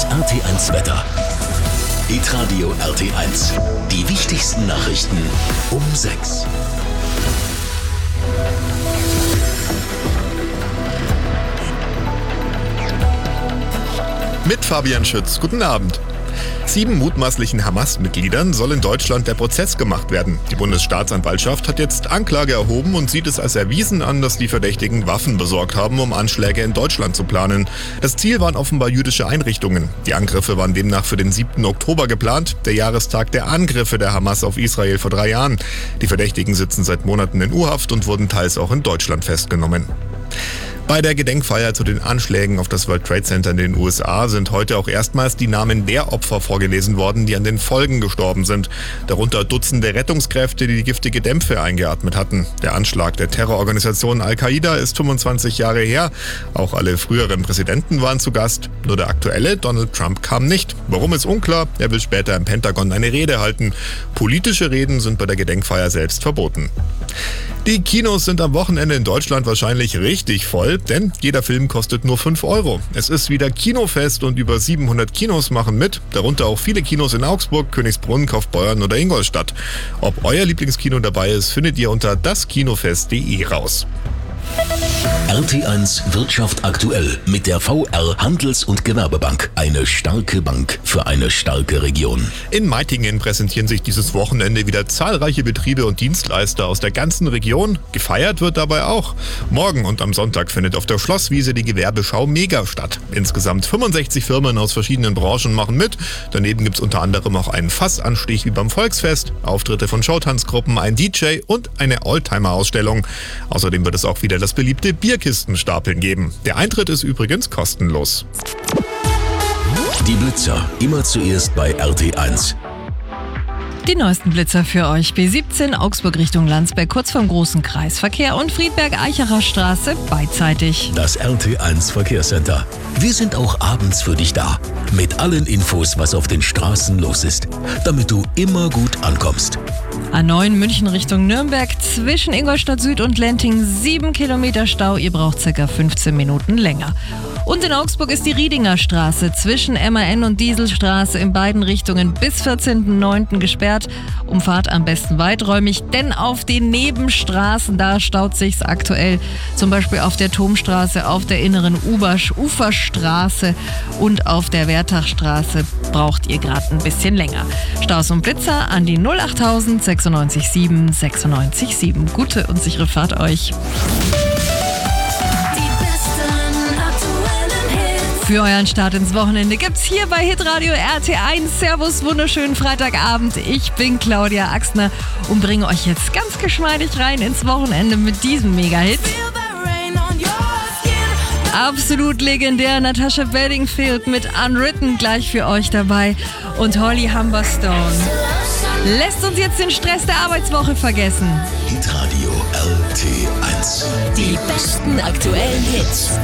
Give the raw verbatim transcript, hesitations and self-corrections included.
R T eins Wetter. Hitradio R T eins. Die wichtigsten Nachrichten um sechs. Mit Fabian Schütz. Guten Abend. Sieben mutmaßlichen Hamas-Mitgliedern soll in Deutschland der Prozess gemacht werden. Die Bundesstaatsanwaltschaft hat jetzt Anklage erhoben und sieht es als erwiesen an, dass die Verdächtigen Waffen besorgt haben, um Anschläge in Deutschland zu planen. Das Ziel waren offenbar jüdische Einrichtungen. Die Angriffe waren demnach für den siebten Oktober geplant, der Jahrestag der Angriffe der Hamas auf Israel vor drei Jahren. Die Verdächtigen sitzen seit Monaten in U-Haft und wurden teils auch in Deutschland festgenommen. Bei der Gedenkfeier zu den Anschlägen auf das World Trade Center in den U S A sind heute auch erstmals die Namen der Opfer vorgelesen worden, die an den Folgen gestorben sind. Darunter Dutzende Rettungskräfte, die giftige Dämpfe eingeatmet hatten. Der Anschlag der Terrororganisation Al-Qaida ist fünfundzwanzig Jahre her. Auch alle früheren Präsidenten waren zu Gast. Nur der aktuelle, Donald Trump, kam nicht. Warum, ist unklar. Er will später im Pentagon eine Rede halten. Politische Reden sind bei der Gedenkfeier selbst verboten. Die Kinos sind am Wochenende in Deutschland wahrscheinlich richtig voll, denn jeder Film kostet nur fünf Euro. Es ist wieder Kinofest und über siebenhundert Kinos machen mit, darunter auch viele Kinos in Augsburg, Königsbrunn, Kaufbeuren oder Ingolstadt. Ob euer Lieblingskino dabei ist, findet ihr unter das kinofest punkt de raus. R T eins Wirtschaft aktuell mit der V R Handels- und Gewerbebank. Eine starke Bank für eine starke Region. In Meitingen präsentieren sich dieses Wochenende wieder zahlreiche Betriebe und Dienstleister aus der ganzen Region. Gefeiert wird dabei auch. Morgen und am Sonntag findet auf der Schlosswiese die Gewerbeschau Mega statt. Insgesamt fünfundsechzig Firmen aus verschiedenen Branchen machen mit. Daneben gibt es unter anderem auch einen Fassanstich wie beim Volksfest, Auftritte von Showtanzgruppen, ein D J und eine Oldtimer-Ausstellung. Außerdem wird es auch wieder das beliebte Bierkistenstapeln geben. Der Eintritt ist übrigens kostenlos. Die Blitzer, immer zuerst bei R T eins. Die neuesten Blitzer für euch. B siebzehn Augsburg Richtung Landsberg, kurz vorm großen Kreisverkehr, und Friedberg-Eichacher Straße beidseitig. Das R T eins Verkehrscenter. Wir sind auch abends für dich da. Mit allen Infos, was auf den Straßen los ist. Damit du immer gut ankommst. A neun München Richtung Nürnberg, zwischen Ingolstadt Süd und Lenting sieben Kilometer Stau. Ihr braucht ca. fünfzehn Minuten länger. Und in Augsburg ist die Riedinger Straße zwischen M A N und Dieselstraße in beiden Richtungen bis vierzehnten neunten gesperrt. Umfahrt am besten weiträumig, denn auf den Nebenstraßen, da staut sich's aktuell. Zum Beispiel auf der Thomstraße, auf der inneren Ubersch- Uferstraße und auf der Wertachstraße braucht ihr gerade ein bisschen länger. Staus und Blitzer an die null achttausend sechsundneunzig sieben sechsundneunzig sieben. Gute und sichere Fahrt euch. Für euren Start ins Wochenende gibt's hier bei Hitradio R T eins. Servus, wunderschönen Freitagabend. Ich bin Claudia Axner und bringe euch jetzt ganz geschmeidig rein ins Wochenende mit diesem Mega-Hit. Absolut legendär, Natasha Bedingfield mit Unwritten gleich für euch dabei und Holly Humberstone. Lässt uns jetzt den Stress der Arbeitswoche vergessen. Hitradio R T eins. Die besten aktuellen Hits.